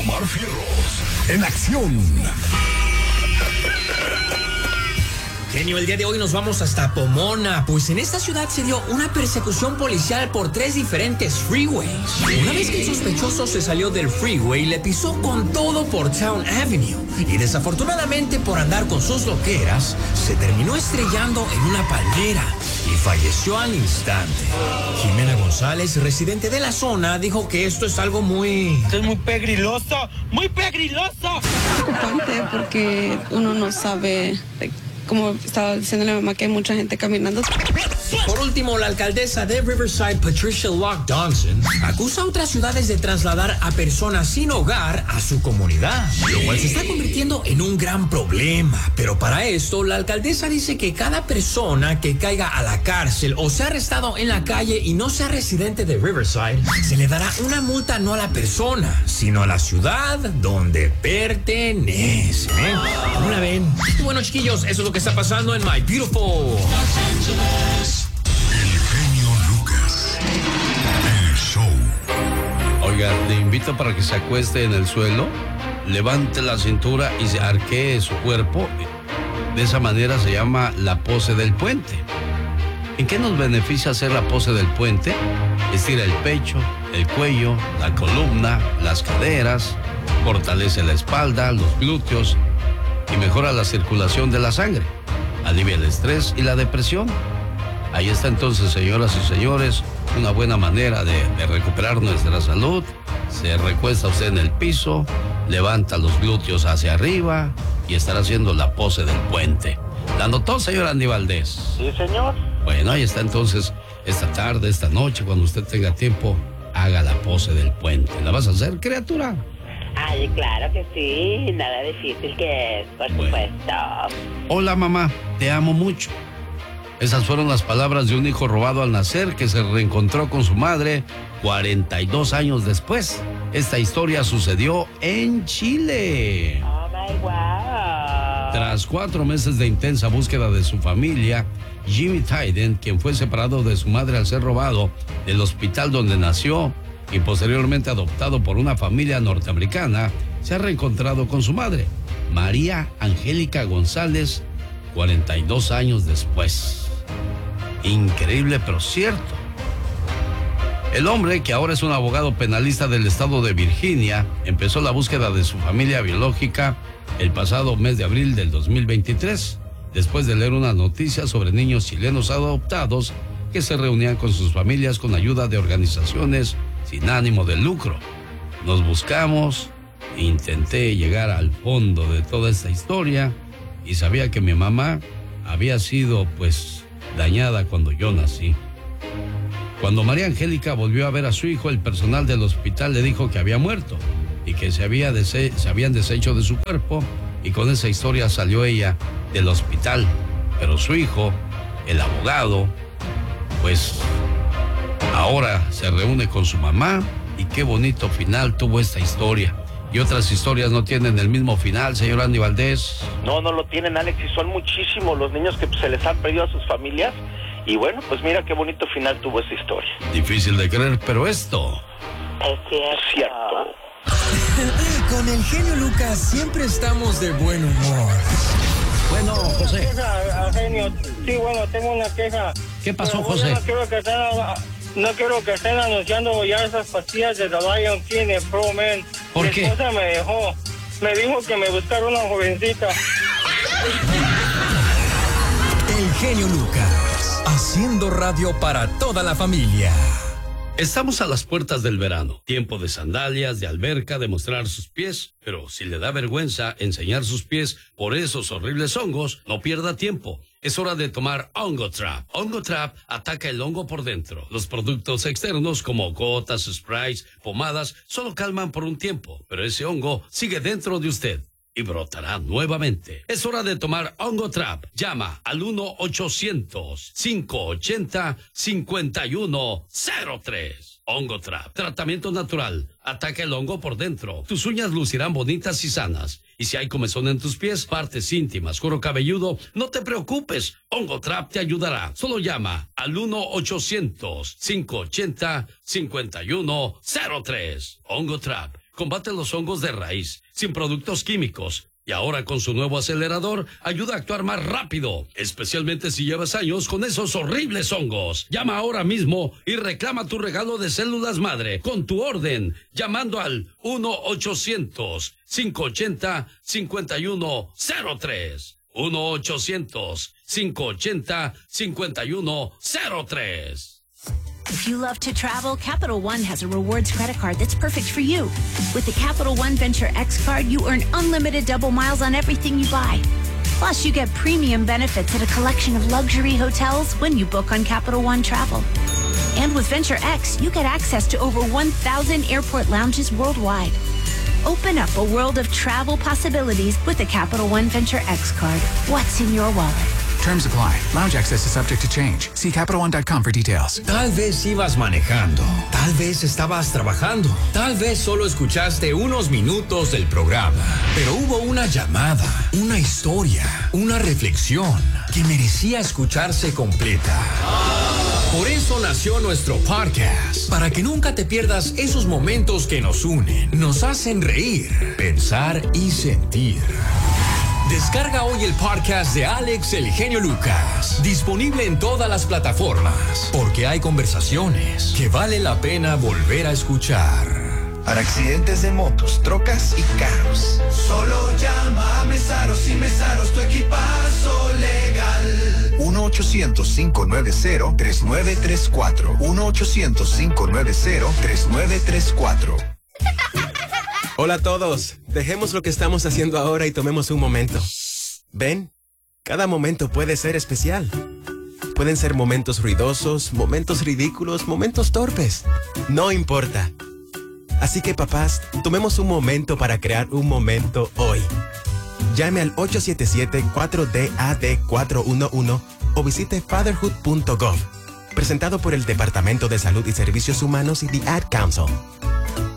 Omar Fierros en acción. Genio, el día de hoy nos vamos hasta Pomona, pues en esta ciudad se dio una persecución policial por 3 diferentes freeways. Una vez que el sospechoso se salió del freeway, le pisó con todo por Town Avenue y desafortunadamente por andar con sus loqueras, se terminó estrellando en una palmera y falleció al instante. Jimena González, residente de la zona, dijo que esto es algo Esto es muy pegriloso, muy pegriloso. Preocupante porque uno no sabe, como estaba diciendo la mamá, que hay mucha gente caminando. Por último, la alcaldesa de Riverside, Patricia Locke Johnson, acusa a otras ciudades de trasladar a personas sin hogar a su comunidad, lo cual se está convirtiendo en un gran problema. Pero para esto, la alcaldesa dice que cada persona que caiga a la cárcel o sea arrestado en la calle y no sea residente de Riverside, se le dará una multa no a la persona, sino a la ciudad donde pertenece. ¿Cómo la ven? Y bueno, chiquillos, eso es lo que está pasando en My Beautiful El genio Lucas. El show. Oiga, te invito para que se acueste en el suelo, levante la cintura y se arquee su cuerpo. De esa manera se llama la pose del puente. ¿En qué nos beneficia hacer la pose del puente? Estira el pecho, el cuello, la columna, las caderas, fortalece la espalda, los glúteos y mejora la circulación de la sangre. Alivia el estrés y la depresión. Ahí está entonces, señoras y señores, una buena manera de recuperar nuestra salud. Se recuesta usted en el piso, levanta los glúteos hacia arriba y estará haciendo la pose del puente. ¿La anotó, señor Andy Valdés? Sí, señor. Bueno, ahí está entonces, esta tarde, esta noche, cuando usted tenga tiempo, haga la pose del puente. ¿La vas a hacer, criatura? Ay, claro que sí, nada difícil que es, por supuesto. Hola, mamá, te amo mucho. Esas fueron las palabras de un hijo robado al nacer que se reencontró con su madre 42 años después. Esta historia sucedió en Chile. Oh my wow. Tras 4 meses de intensa búsqueda de su familia, Jimmy Tyden, quien fue separado de su madre al ser robado del hospital donde nació y posteriormente adoptado por una familia norteamericana, se ha reencontrado con su madre, María Angélica González, 42 años después. Increíble, pero cierto. El hombre, que ahora es un abogado penalista del estado de Virginia, empezó la búsqueda de su familia biológica el pasado mes de abril del 2023, después de leer una noticia sobre niños chilenos adoptados que se reunían con sus familias con ayuda de organizaciones sin ánimo de lucro. Nos buscamos, intenté llegar al fondo de toda esta historia y sabía que mi mamá había sido, dañada cuando yo nací. Cuando María Angélica volvió a ver a su hijo, el personal del hospital le dijo que había muerto y que se habían deshecho de su cuerpo, y con esa historia salió ella del hospital. Pero su hijo, el abogado, ahora se reúne con su mamá, y qué bonito final tuvo esta historia. Y otras historias no tienen el mismo final, señor Andy Valdés. No lo tienen, Alex, y son muchísimos los niños que se les han perdido a sus familias. Y bueno, pues mira qué bonito final tuvo esa historia. Difícil de creer, pero esto Es cierto. Con el genio Lucas siempre estamos de buen humor. Bueno, José. Genio. Sí, bueno, tengo una queja. ¿Qué pasó, Pero, José? No quiero que estén anunciando ya esas pastillas de The Lion King en Pro Man. ¿Por qué? Mi esposa me dijo que me buscara una jovencita. El genio Lucas, haciendo radio para toda la familia. Estamos a las puertas del verano, tiempo de sandalias, de alberca, de mostrar sus pies, pero si le da vergüenza enseñar sus pies por esos horribles hongos, no pierda tiempo. Es hora de tomar Hongo Trap. Hongo Trap ataca el hongo por dentro. Los productos externos como gotas, sprays, pomadas, solo calman por un tiempo, pero ese hongo sigue dentro de usted y brotará nuevamente. Es hora de tomar Hongo Trap. Llama al 1-800-580-5103. Hongo Trap. Tratamiento natural. Ataca el hongo por dentro. Tus uñas lucirán bonitas y sanas. Y si hay comezón en tus pies, partes íntimas, cuero cabelludo, no te preocupes. Hongo Trap te ayudará. Solo llama al 1-800-580-5103. Hongo Trap. combate los hongos de raíz, sin productos químicos. Y ahora con su nuevo acelerador, ayuda a actuar más rápido, especialmente si llevas años con esos horribles hongos. Llama ahora mismo y reclama tu regalo de células madre con tu orden, llamando al 1-800-580-5103. 1-800-580-5103. If you love to travel, Capital One has a rewards credit card that's perfect for you. With the Capital One Venture X card, you earn unlimited double miles on everything you buy. Plus, you get premium benefits at a collection of luxury hotels when you book on Capital One Travel. And with Venture X, you get access to over 1,000 airport lounges worldwide. Open up a world of travel possibilities with the Capital One Venture X card. What's in your wallet? Terms apply. Lounge access is subject to change. See CapitalOne.com for details. Tal vez ibas manejando, tal vez estabas trabajando, tal vez solo escuchaste unos minutos del programa, pero hubo una llamada, una historia, una reflexión que merecía escucharse completa. Por eso nació nuestro podcast, para que nunca te pierdas esos momentos que nos unen, nos hacen reír, pensar y sentir. Descarga hoy el podcast de Alex El Genio Lucas, disponible en todas las plataformas, porque hay conversaciones que vale la pena volver a escuchar. Para accidentes de motos, trocas y carros, solo llama a Mesaros y Mesaros, tu equipazo legal. 1-800-590-3934. 1-800-590-3934. Hola a todos, dejemos lo que estamos haciendo ahora y tomemos un momento. ¿Ven? Cada momento puede ser especial. Pueden ser momentos ruidosos, momentos ridículos, momentos torpes. No importa. Así que papás, tomemos un momento para crear un momento hoy. Llame al 877-4DAD-411 o visite fatherhood.gov. Presentado por el Departamento de Salud y Servicios Humanos y The Ad Council.